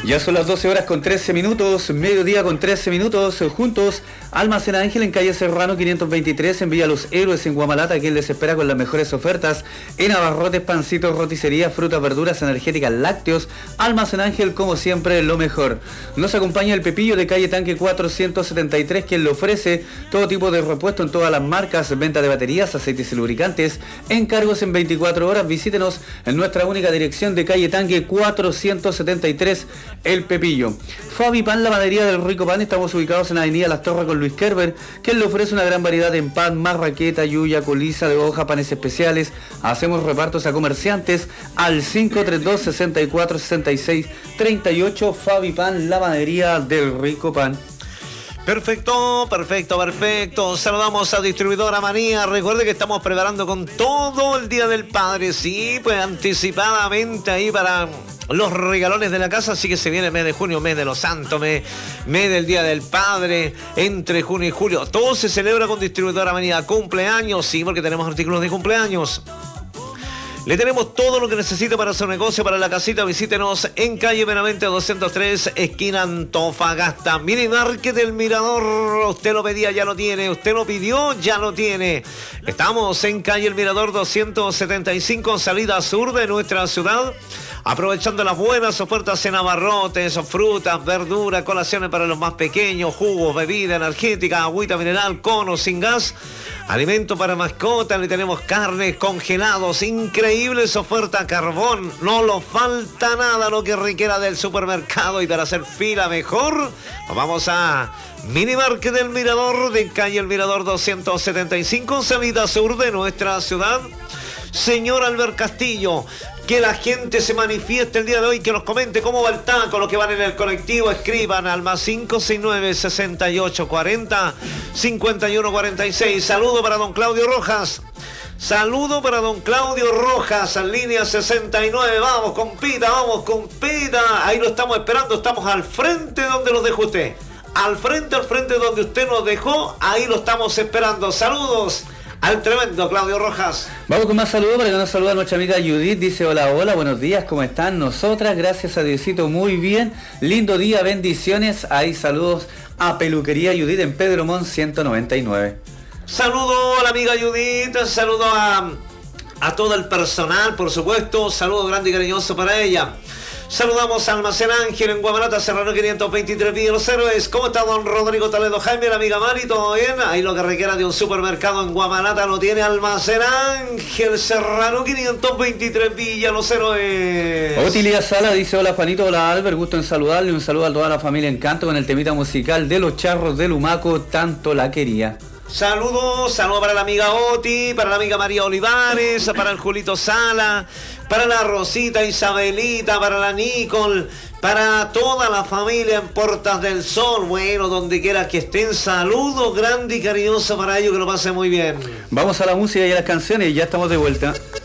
Ya son las 12 horas con 13 minutos, mediodía con 13 minutos, juntos, Almacén Ángel en calle Serrano 523, en Villa Los Héroes, en Guamalata, quien les espera con las mejores ofertas en abarrotes, pancitos, roticería, frutas, verduras, energéticas, lácteos. Almacén Ángel, como siempre, lo mejor. Nos acompaña el Pepillo de calle Tanque 473, quien le ofrece todo tipo de repuesto en todas las marcas, venta de baterías, aceites y lubricantes, encargos en 24 horas. Visítenos en nuestra única dirección de calle Tanque 473, El Pepillo. Fabi Pan, la panadería del Rico Pan. Estamos ubicados en Avenida Las Torres con Luis Kerber, quien le ofrece una gran variedad en pan, marraqueta, yuya, coliza de hoja, panes especiales. Hacemos repartos a comerciantes al 532-6466-38. Fabi Pan, la panadería del Rico Pan. Perfecto. Saludamos a Distribuidora Manía. Recuerde que estamos preparando con todo el Día del Padre. Sí, pues anticipadamente ahí para los regalones de la casa. Así que se viene el mes de junio, mes de los santos, mes del Día del Padre. Entre junio y julio todo se celebra con Distribuidora Manía. Cumpleaños, sí, porque tenemos artículos de cumpleaños. Le tenemos todo lo que necesita para su negocio, para la casita. Visítenos en calle Benavente 203, esquina Antofagasta. Mini Market del Mirador. Usted lo pedía, ya lo tiene. Usted lo pidió, ya lo tiene. Estamos en calle El Mirador 275, salida sur de nuestra ciudad. Aprovechando las buenas ofertas en abarrotes, frutas, verduras, colaciones para los más pequeños, jugos, bebida energética, agüita mineral, conos sin gas, alimento para mascotas. Le tenemos carnes, congelados, increíbles ofertas, carbón. No lo falta nada lo que requiera del supermercado. Y para hacer fila mejor, nos vamos a Mini Market del Mirador, de calle El Mirador 275, salida sur de nuestra ciudad. Señor Albert Castillo, que la gente se manifieste el día de hoy, que nos comente cómo va el taco, los que van en el colectivo, escriban al más 569-6840-5146. Saludo para don Claudio Rojas. En línea 69. Vamos, compita. Ahí lo estamos esperando. Estamos al frente donde los dejó usted. Al frente donde usted nos dejó. Ahí lo estamos esperando. Saludos al tremendo Claudio Rojas. Vamos con más saludos para que nos saluda nuestra amiga Judith. Dice: hola, buenos días, ¿cómo están? Nosotras, gracias a Diosito, muy bien. Lindo día, bendiciones. Ahí saludos a Peluquería Judith en Pedro Montt 199. Saludo a la amiga Judith, saludo a todo el personal, por supuesto. Saludo grande y cariñoso para ella. Saludamos a Almacén Ángel en Guamalata, Serrano 523, Villa Los Héroes. ¿Cómo está don Rodrigo Toledo Jaime, la amiga Mari? ¿Todo bien? Ahí lo que requiera de un supermercado en Guamalata lo tiene Almacén Ángel, Serrano 523, Villa Los Héroes. Otilia Sala dice: hola Juanito, hola Albert, gusto en saludarle. Un saludo a toda la familia Encanto con el temita musical de Los Charros de Lumaco, tanto la quería. Saludos para la amiga Oti, para la amiga María Olivares, para el Julito Sala, para la Rosita Isabelita, para la Nicole, para toda la familia en Portas del Sol. Bueno, donde quiera que estén, saludos grande y cariñoso para ellos, que lo pasen muy bien. Vamos a la música y a las canciones y ya estamos de vuelta.